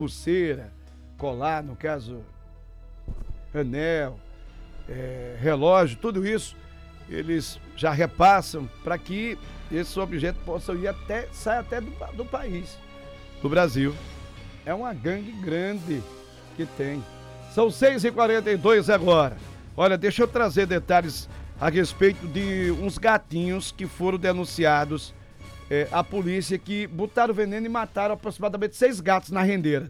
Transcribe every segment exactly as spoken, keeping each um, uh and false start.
pulseira, colar, no caso, anel, é, relógio, tudo isso, eles já repassam para que esses objetos possam ir até, sair até do, do país, do Brasil. É uma gangue grande que tem. São seis e quarenta e dois agora. Olha, deixa eu trazer detalhes a respeito de uns gatinhos que foram denunciados é, à polícia, que botaram veneno e mataram aproximadamente seis gatos na rendeira.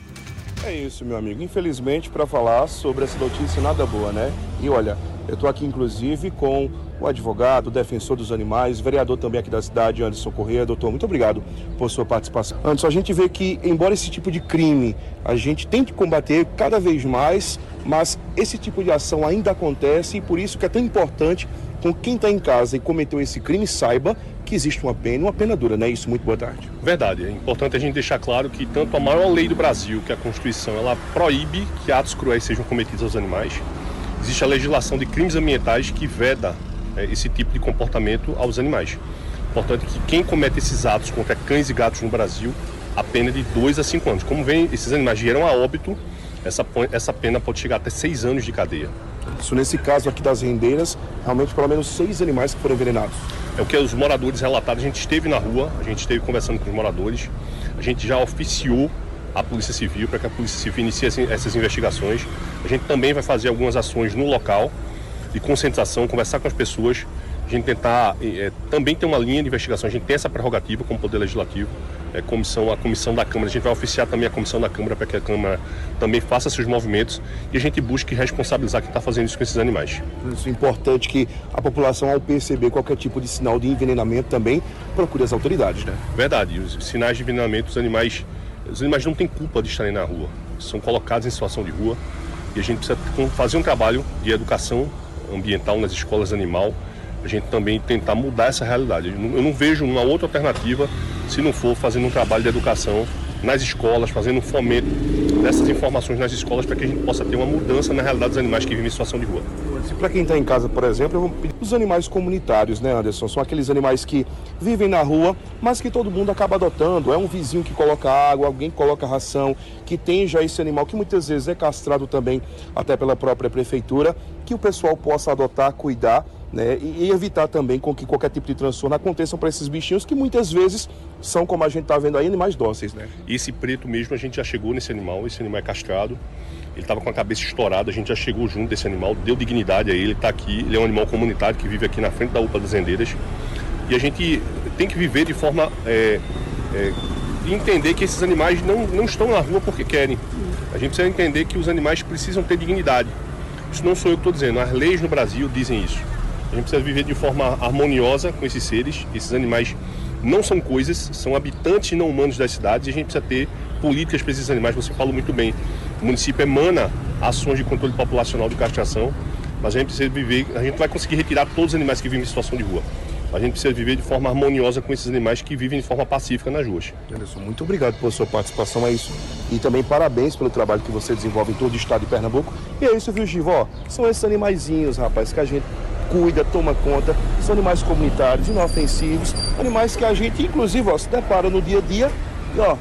É isso, meu amigo. Infelizmente, para falar sobre essa notícia nada boa, né? E olha, eu estou aqui inclusive com o advogado, o defensor dos animais, vereador também aqui da cidade, Anderson Corrêa. Doutor, muito obrigado por sua participação. Anderson, a gente vê que, embora esse tipo de crime a gente tente combater cada vez mais, mas esse tipo de ação ainda acontece, e por isso que é tão importante com quem está em casa e cometeu esse crime saiba que existe uma pena, uma pena dura, né? Isso, muito boa tarde. Verdade, é importante a gente deixar claro que tanto a maior lei do Brasil, que é a Constituição, ela proíbe que atos cruéis sejam cometidos aos animais. Existe a legislação de crimes ambientais que veda é, esse tipo de comportamento aos animais. Importante que quem comete esses atos contra cães e gatos no Brasil, a pena é de dois a cinco anos. Como vem, esses animais vieram a óbito, essa, essa pena pode chegar até seis anos de cadeia. Isso, nesse caso aqui das rendeiras, realmente pelo menos seis animais que foram envenenados. É o que os moradores relataram. A gente esteve na rua, a gente esteve conversando com os moradores, a gente já oficiou a Polícia Civil para que a Polícia Civil inicie essas investigações. A gente também vai fazer algumas ações no local de conscientização, conversar com as pessoas, a gente tentar é, também ter uma linha de investigação. A gente tem essa prerrogativa como Poder Legislativo, é, comissão, a comissão da Câmara. A gente vai oficiar também a comissão da Câmara para que a Câmara também faça seus movimentos e a gente busque responsabilizar quem está fazendo isso com esses animais. Isso é importante que a população, ao perceber qualquer tipo de sinal de envenenamento, também procure as autoridades, né? Verdade, os sinais de envenenamento, os animais, os animais não têm culpa de estarem na rua, são colocados em situação de rua e a gente precisa fazer um trabalho de educação ambiental nas escolas animal, a gente também tentar mudar essa realidade. Eu não, eu não vejo uma outra alternativa se não for fazendo um trabalho de educação nas escolas, fazendo um fomento dessas informações nas escolas para que a gente possa ter uma mudança na realidade dos animais que vivem em situação de rua. Para quem está em casa, por exemplo, eu vou pedir os animais comunitários, né, Anderson? São aqueles animais que vivem na rua, mas que todo mundo acaba adotando. É um vizinho que coloca água, alguém que coloca ração, que tem já esse animal, que muitas vezes é castrado também, até pela própria prefeitura, que o pessoal possa adotar, cuidar, né, e evitar também com que qualquer tipo de transtorno aconteça para esses bichinhos que muitas vezes são, como a gente está vendo aí, animais dóceis, né? Esse preto mesmo, a gente já chegou nesse animal, esse animal é castrado, ele estava com a cabeça estourada, a gente já chegou junto desse animal, deu dignidade a ele, ele está aqui, ele é um animal comunitário que vive aqui na frente da U P A das Rendeiras e a gente tem que viver de forma é, é, de entender que esses animais não, não estão na rua porque querem. A gente precisa entender que os animais precisam ter dignidade. Isso não sou eu que estou dizendo, as leis no Brasil dizem isso. A gente precisa viver de forma harmoniosa com esses seres. Esses animais não são coisas, são habitantes não humanos das cidades e a gente precisa ter políticas para esses animais. Você falou muito bem, o município emana ações de controle populacional de castração, mas a gente precisa viver, a gente vai conseguir retirar todos os animais que vivem em situação de rua. A gente precisa viver de forma harmoniosa com esses animais que vivem de forma pacífica nas ruas. Anderson, muito obrigado pela sua participação, é isso. E também parabéns pelo trabalho que você desenvolve em todo o estado de Pernambuco. E é isso, viu, Giva? Ó, são esses animaizinhos, rapaz, que a gente cuida, toma conta. São animais comunitários, inofensivos, animais que a gente, inclusive, ó, se depara no dia a dia e, ó,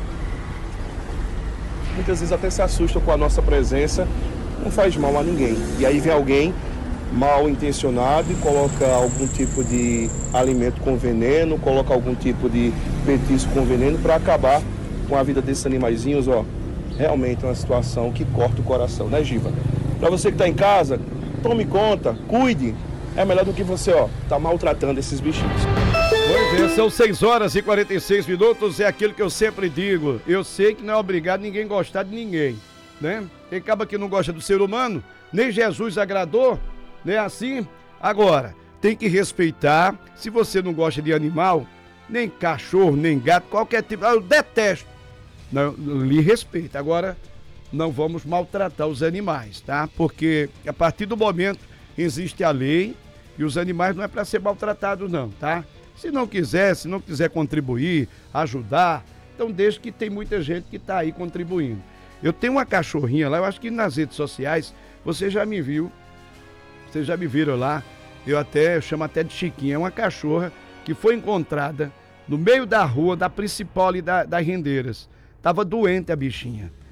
muitas vezes até se assustam com a nossa presença, não faz mal a ninguém. E aí vem alguém mal intencionado e coloca algum tipo de alimento com veneno, coloca algum tipo de petisco com veneno para acabar com a vida desses animaizinhos, ó. Realmente é uma situação que corta o coração, né, Giva? Para você que está em casa, tome conta, cuide. É melhor do que você, ó, tá maltratando esses bichinhos. Pois é, são seis horas e quarenta e seis minutos, é aquilo que eu sempre digo. Eu sei que não é obrigado ninguém gostar de ninguém, né? Tem acaba que não gosta do ser humano, nem Jesus agradou, né? Assim, agora, tem que respeitar. Se você não gosta de animal, nem cachorro, nem gato, qualquer tipo, eu detesto. Não, lhe respeito. Agora, não vamos maltratar os animais, tá? Porque a partir do momento existe a lei e os animais não é para ser maltratados não, tá? Se não quiser, se não quiser contribuir, ajudar, então desde que tem muita gente que tá aí contribuindo. Eu tenho uma cachorrinha lá, eu acho que nas redes sociais, você já me viu, vocês já me viram lá, eu até, eu chamo até de Chiquinha, é uma cachorra que foi encontrada no meio da rua, da principal ali da, das Rendeiras. Tava doente a bichinha.